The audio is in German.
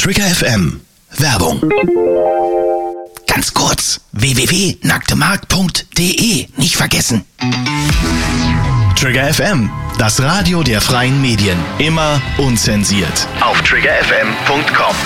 Trigger FM. Werbung. Ganz kurz, www.nacktemarkt.de, nicht vergessen. Trigger FM, das Radio der freien Medien. Immer unzensiert. Auf triggerfm.com.